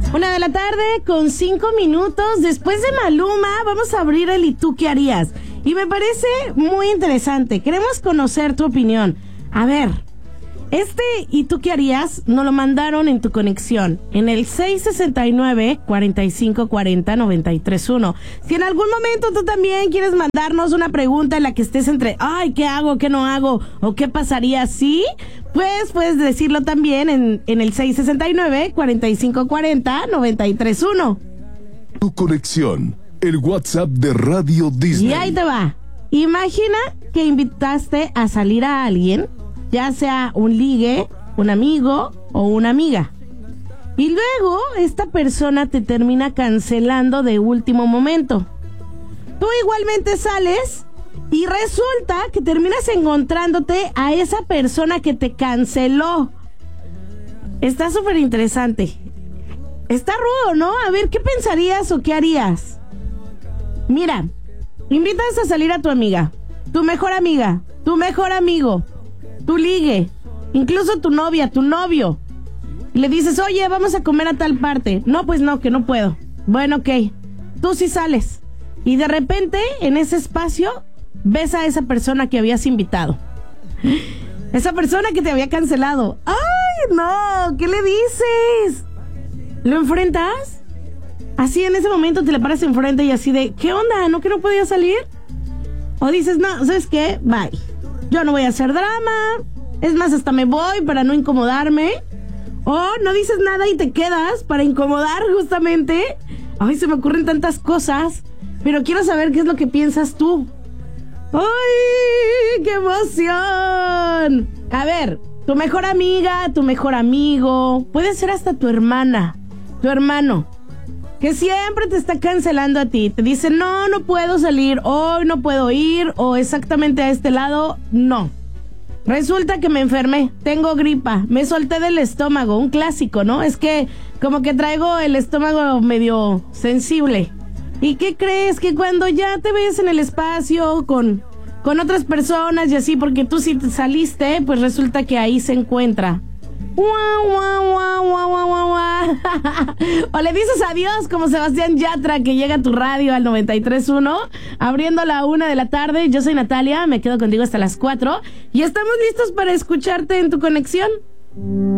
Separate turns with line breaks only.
1:05 Después de Maluma, vamos a abrir el ¿Y tú qué harías? Y me parece muy interesante. Queremos conocer tu opinión. A ver, ¿y tú qué harías? Nos lo mandaron en tu conexión, en el 669-4540-931. Si en algún momento tú también quieres mandarnos una pregunta en la que estés entre, ay, ¿qué hago, qué no hago? ¿O qué pasaría si? Pues puedes decirlo también en el 669-4540-931.
Tu conexión, el WhatsApp de Radio Disney.
Y ahí te va. Imagina que invitaste a salir a alguien, ya sea un ligue, un amigo o una amiga. Y luego esta persona te termina cancelando de último momento. Tú igualmente sales y resulta que terminas encontrándote a esa persona que te canceló. Está súper interesante. Está rudo, ¿no? A ver, ¿qué pensarías o qué harías? Mira, invitas a salir a tu amiga, tu mejor amiga, tu mejor amigo, tu ligue, incluso tu novia, tu novio. Y le dices, oye, vamos a comer a tal parte. No, pues no, que no puedo. Bueno, ok. Tú sí sales. Y de repente, en ese espacio, ves a esa persona que habías invitado. Esa persona que te había cancelado. ¡Ay, no! ¿Qué le dices? ¿Lo enfrentas? Así en ese momento te le paras enfrente y así de, ¿qué onda? ¿No que no podía salir? O dices, no, ¿sabes qué? Bye. Yo no voy a hacer drama. Es más, hasta me voy para no incomodarme. O no dices nada y te quedas para incomodar justamente. Ay, se me ocurren tantas cosas. Pero quiero saber qué es lo que piensas tú. ¡Ay, qué emoción! A ver, tu mejor amiga, tu mejor amigo, puede ser hasta tu hermana, tu hermano, que siempre te está cancelando a ti. Te dice, no puedo salir, hoy no puedo ir, o exactamente a este lado, no. Resulta que me enfermé, tengo gripa, me solté del estómago, un clásico, ¿no? Es que como que traigo el estómago medio sensible. ¿Y qué crees? Que cuando ya te ves en el espacio con otras personas y así, porque tú sí te saliste, pues resulta que ahí se encuentra. O le dices adiós como Sebastián Yatra, que llega a tu radio al 93.1, abriendo la 1:00 p.m. Yo soy Natalia, me quedo contigo hasta las 4 y estamos listos para escucharte en tu conexión.